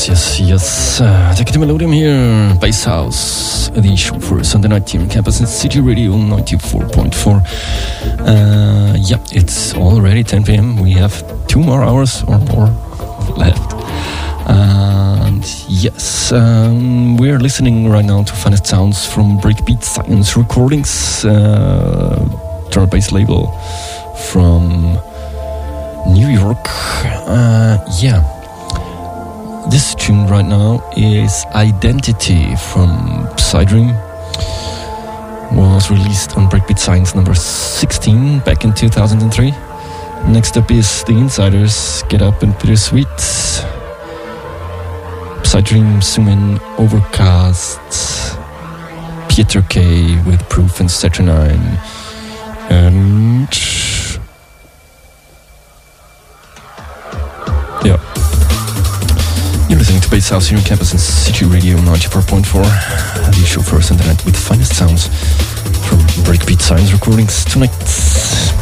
Yes. Take it to Melodium here, Bass House, the show for Sunday night here on campus in City Radio 94.4. It's already 10 p.m. We have 2 more hours or more left. And yes, we're listening right now to finest sounds from Breakbeat Science Recordings, drum bass label from New York. This tune right now is Identity from Psydream. Was released on Breakbeat Science number 16 back in 2003. Next up is The Insiders, Get Up and Bittersweet. Psydream, Sumin, Overcast, Pieter K with Proof and Saturnine. And you're listening to Bass House here on campus in City Radio 94.4. The show for Sunday night with finest sounds from Breakbeat Science Recordings. Tonight